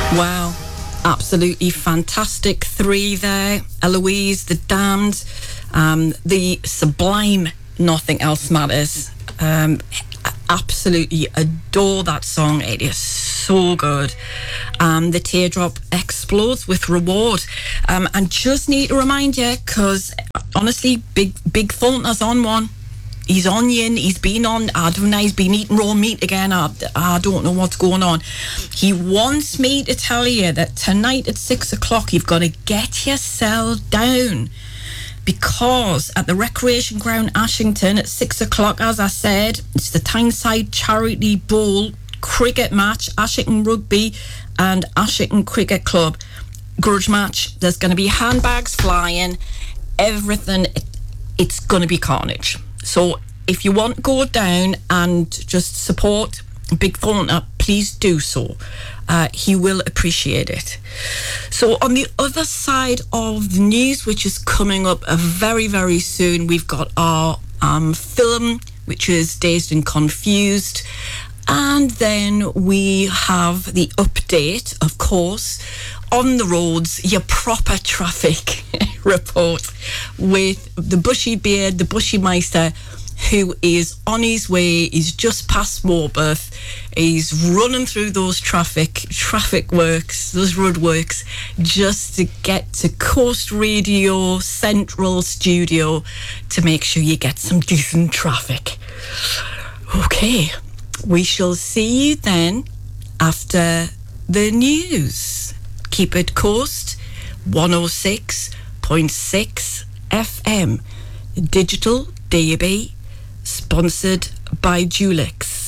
Wow, absolutely fantastic three there. Eloise, The Damned, the sublime Nothing Else Matters. Absolutely adore that song. It is so good. The Teardrop Explodes with Reward. And just need to remind you, because honestly, Big Thornton's on one. He's on yin, he's been on, I don't know, he's been eating raw meat again. I don't know what's going on. He wants me to tell you that tonight at 6 o'clock, you've got to get yourself down. Because at the Recreation Ground Ashington at 6 o'clock, as I said, it's the Tyneside Charity Bowl cricket match, Ashington Rugby and Ashington Cricket Club grudge match. There's going to be handbags flying, everything. It's going to be carnage. So if you want to go down and just support Big Thornton, please do so. He will appreciate it. So on the other side of the news, which is coming up very, very soon, we've got our film, which is Dazed and Confused. And then we have the update, of course, on the roads, your proper traffic report with the Bushy Beard, the Bushy Meister, who is on his way. He's just past Morpeth. He's running through those traffic works, those road works, just to get to Coast Radio Central Studio to make sure you get some decent traffic. Okay, we shall see you then after the news. Keep it Coast 106.6 FM. Digital DAB, sponsored by Dulux.